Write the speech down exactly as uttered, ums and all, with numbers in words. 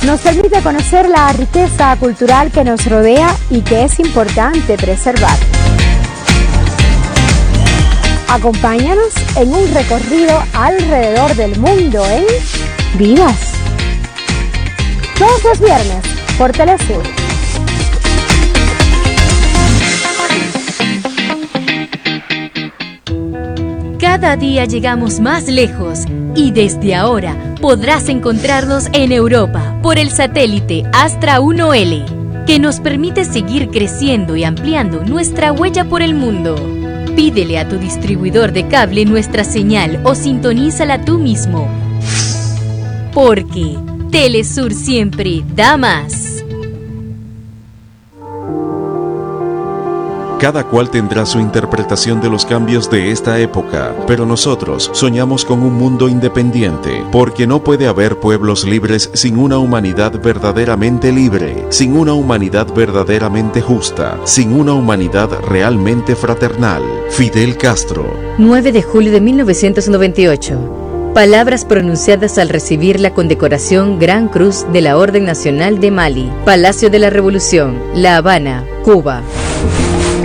nos permite conocer la riqueza cultural que nos rodea y que es importante preservar. Acompáñanos en un recorrido alrededor del mundo en Vidas. Todos los viernes por Telesur. Cada día llegamos más lejos y desde ahora podrás encontrarnos en Europa por el satélite Astra uno ele, que nos permite seguir creciendo y ampliando nuestra huella por el mundo. Pídele a tu distribuidor de cable nuestra señal o sintonízala tú mismo. Porque Telesur siempre da más. Cada cual tendrá su interpretación de los cambios de esta época, pero nosotros soñamos con un mundo independiente, porque no puede haber pueblos libres sin una humanidad verdaderamente libre, sin una humanidad verdaderamente justa, sin una humanidad realmente fraternal. Fidel Castro. nueve de julio de mil novecientos noventa y ocho. Palabras pronunciadas al recibir la condecoración Gran Cruz de la Orden Nacional de Mali. Palacio de la Revolución, La Habana, Cuba.